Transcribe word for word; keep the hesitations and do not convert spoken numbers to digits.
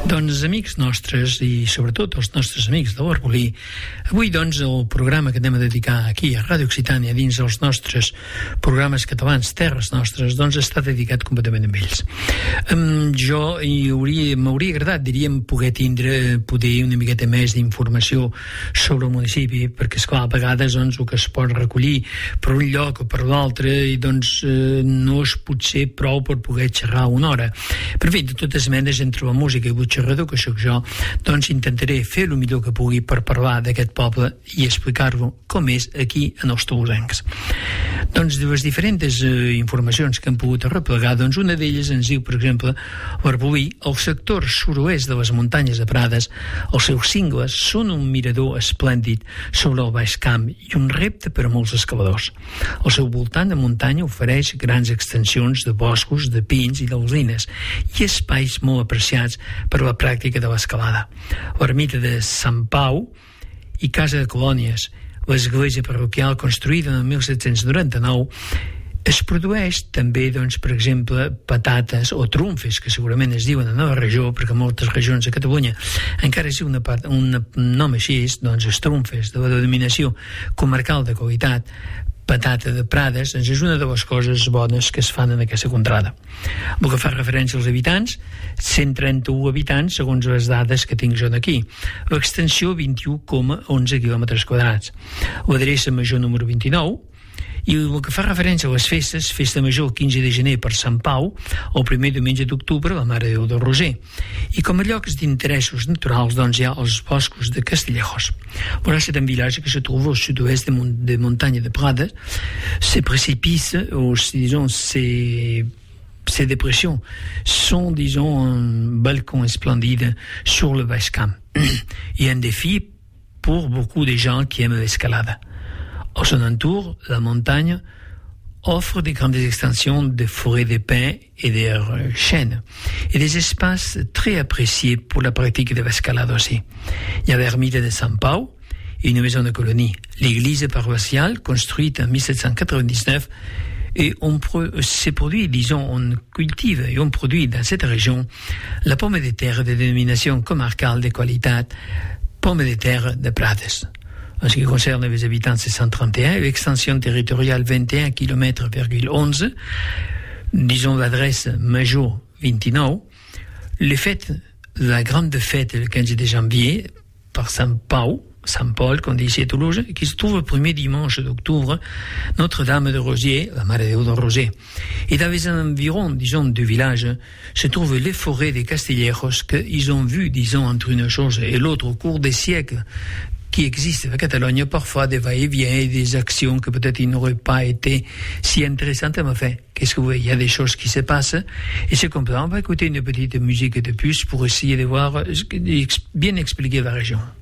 Doncs amics nostres i sobretot els nostres amics de l'Arbolí, avui doncs el programa que anem a dedicar aquí a Ràdio Occitània dins dels nostres programes catalans, Terres Nostres, doncs està dedicat completament a ells. Um, jo hi hauria, m'hauria agradat, diríem, poder tindre poder una miqueta més d'informació sobre el municipi, perquè esclar, a vegades doncs, el que es pot recollir per un lloc o per l'altre i doncs eh, no és potser prou per poder xerrar una hora. Per fi, de totes maneres, entre la música i el xerrador que sóc jo, doncs intentaré fer el millor que pugui per parlar d'aquest poble i explicar-lo com és aquí en els tolosencs. Doncs de les diferents eh, informacions que hem pogut arreplegar, doncs una d'elles ens diu, per exemple, l'Arbolí, el sector sud-oest de les muntanyes de Prades, els seus cingles són un mirador esplèndid sobre el Baix Camp i un repte per a molts escaladors. El seu voltant de muntanya ofereix grans extensions de boscos, de pins i d'alzines i espais molt apreciats per a la pràctica de l'escalada. L'ermita de Sant Pau i Casa de Colònies, l'església parroquial construïda en mil set-cents noranta-nou, es produeix també, doncs, per exemple, patates o trumfes, que segurament es diuen a la regió, perquè moltes regions de Catalunya encara és una part, un nom així, doncs, els trumfes de la denominació comarcal de qualitat. Patata de Prades, doncs és una de les coses bones que es fan en aquesta contrada. El que fa referència als habitants, cent trenta-u habitants segons les dades que tinc jo aquí. L'extensió vint-i-u coma onze quilòmetres quadrats. L'adreça major número vint-i-nou. I el que fa referència a les festes, festa major el quinze de gener per Sant Pau, el primer diumenge d'octubre la Mare de Déu del Roser. I com a llocs d'interessos naturals, doncs hi ha els boscos de Castillejos. Voilà, c'est un village qui se trouve au sud-ouest des, mon des montagnes de Prades. Ces précipices, ou disons, ces Ces dépressions sont, disons, un balcon splendide sur le Baix Camp et un défi pour beaucoup de gens qui aiment l'escalade. À son entour, la montagne offre de grandes extensions de forêts de pins et de chênes et des espaces très appréciés pour la pratique de l'escalade aussi. Il y a l'ermite de Sant Pau et une maison de colonie. L'église paroissiale, construite en mille sept cent quatre-vingt-dix-neuf, et on se produit, disons, on cultive et on produit dans cette région la pomme de terre de dénomination comarcale de qualité, pomme de terre de Prades. En ce qui concerne les habitants, c'est cent trente et un, l'extension territoriale vingt et un kilomètres virgule onze, disons l'adresse major vingt-neuf, les fêtes, la grande fête le quinze de janvier par Sant Pau, Sant Paul, qu'on dit ici à Toulouse, qui se trouve le premier dimanche d'octobre, Notre-Dame de Rosier, la Mare de Déu del Roser. Et dans les environs, disons, du village, se trouvent les forêts des Castillejos qu'ils ont vues, disons, entre une chose et l'autre au cours des siècles qui existent à Catalogne, parfois des va-et-vient et des actions que peut-être ils n'auraient pas été si intéressantes. Mais enfin, qu'est-ce que vous voyez, il y a des choses qui se passent et c'est comme ça. On va écouter une petite musique de plus pour essayer de voir, bien expliquer la région.